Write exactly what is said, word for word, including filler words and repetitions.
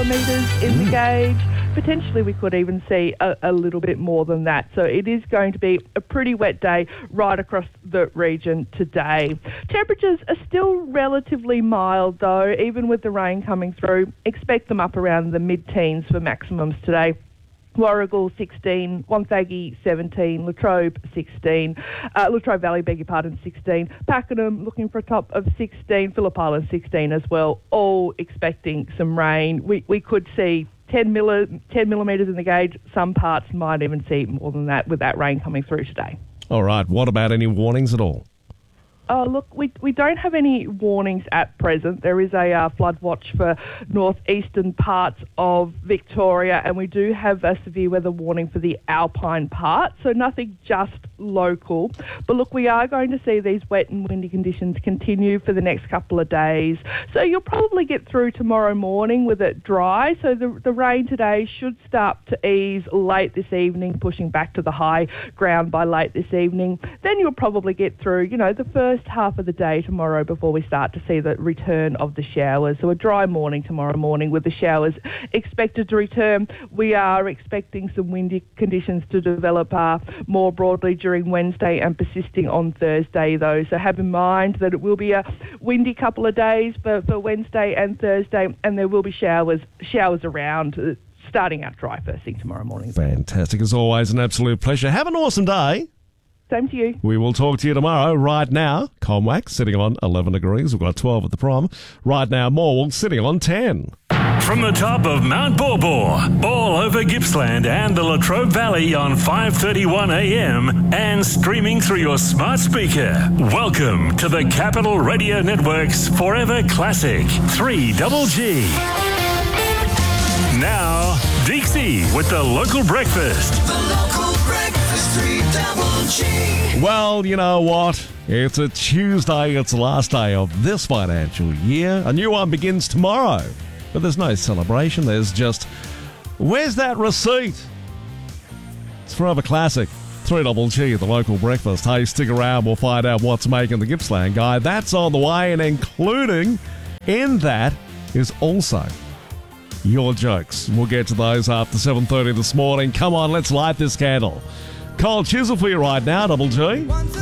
millimetres in the gauge. Potentially we could even see a, a little bit more than that. So it is going to be a pretty wet day right across the region today. Temperatures are still relatively mild though, even with the rain coming through. Expect them up around the mid-teens for maximums today. Warragul sixteen, Wonthaggi seventeen, Latrobe sixteen, uh, Latrobe Valley, beg your pardon, sixteen, Pakenham looking for a top of sixteen, Phillip Island sixteen as well, all expecting some rain. We we could see ten, milli, ten millimetres in the gauge. Some parts might even see more than that with that rain coming through today. All right, what about any warnings at all? Oh, look, we we don't have any warnings at present. There is a uh, flood watch for northeastern parts of Victoria, and we do have a severe weather warning for the alpine part, so nothing just local. But look, we are going to see these wet and windy conditions continue for the next couple of days. So you'll probably get through tomorrow morning with it dry. So the, the rain today should start to ease late this evening, pushing back to the high ground by late this evening. Then you'll probably get through, you know, the first half of the day tomorrow before we start to see the return of the showers. So a dry morning tomorrow morning with the showers expected to return. We are expecting some windy conditions to develop uh, more broadly during Wednesday and persisting on Thursday though. So have in mind that it will be a windy couple of days for, for Wednesday and Thursday, and there will be showers showers around uh, starting out dry first thing tomorrow morning. Fantastic. As always, an absolute pleasure. Have an awesome day. Same to you. We will talk to you tomorrow. Right now, Comwax sitting on eleven degrees. We've got twelve at the prom. Right now, Morwell sitting on ten. From the top of Mount Borbor, all over Gippsland and the Latrobe Valley on five thirty-one a m and streaming through your smart speaker. Welcome to the Capital Radio Network's Forever Classic three Double G. Now, Dixie with the local breakfast. The local breakfast, three Double G. Well, you know what? It's a Tuesday. It's the last day of this financial year. A new one begins tomorrow. But there's no celebration. There's just, where's that receipt? It's Forever Classic. three Double G, the local breakfast. Hey, stick around. We'll find out what's making the Gippsland guy. That's on the way, and including in that is also your jokes. We'll get to those after seven thirty this morning. Come on, let's light this candle. Kyle Chisel for you right now, Double G.